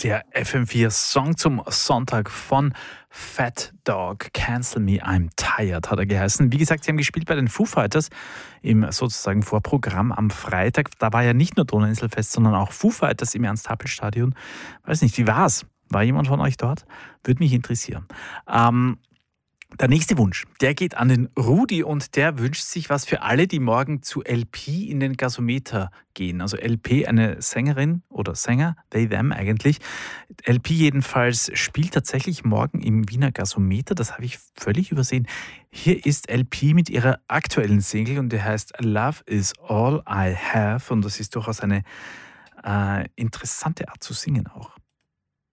Der FM4 Song zum Sonntag von Fat Dog. Cancel Me, I'm Tired hat er geheißen. Wie gesagt, sie haben gespielt bei den Foo Fighters im sozusagen Vorprogramm am Freitag. Da war ja nicht nur Donauinselfest, sondern auch Foo Fighters im Ernst-Happel-Stadion. Weiß nicht, wie war's? War jemand von euch dort? Würde mich interessieren. Der nächste Wunsch, der geht an den Rudi und der wünscht sich was für alle, die morgen zu LP in den Gasometer gehen. Also LP, eine Sängerin oder Sänger, they, them eigentlich. LP jedenfalls spielt tatsächlich morgen im Wiener Gasometer, das habe ich völlig übersehen. Hier ist LP mit ihrer aktuellen Single und der heißt Love is All I Have und das ist durchaus eine interessante Art zu singen auch.